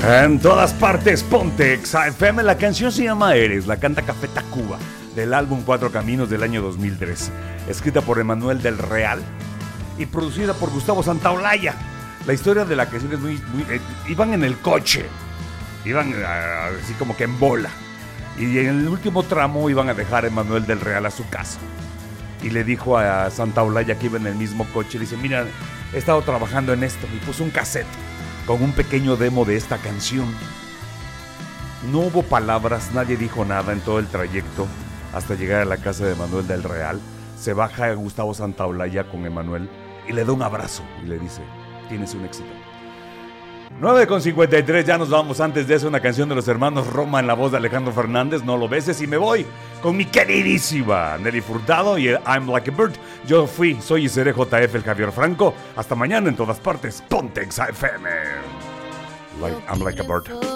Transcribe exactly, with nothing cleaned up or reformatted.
En todas partes, ponte Exa F M. La canción se llama Eres, la canta Café Tacuba, del álbum Cuatro Caminos del año dos mil tres, escrita por Emanuel del Real y producida por Gustavo Santaolalla. La historia de la canción es muy... muy eh, iban en el coche, iban uh, así como que en bola, y en el último tramo iban a dejar a Emanuel del Real a su casa. Y le dijo a Santaolalla, que iba en el mismo coche, le dice: mira, he estado trabajando en esto, y puso un cassette con un pequeño demo de esta canción. No hubo palabras, nadie dijo nada en todo el trayecto hasta llegar a la casa de Emanuel del Real. Se baja Gustavo Santaolalla con Emanuel y le da un abrazo y le dice: tienes un éxito. nueve con cincuenta y tres, ya nos vamos. Antes de eso, una canción de los hermanos Roma en la voz de Alejandro Fernández, No lo beses, y me voy con mi queridísima Nelly Furtado y el I'm Like a Bird. Yo fui, soy y seré J F, el Javier Franco. Hasta mañana en todas partes. Ponte Exa F M. Like, I'm like a bird.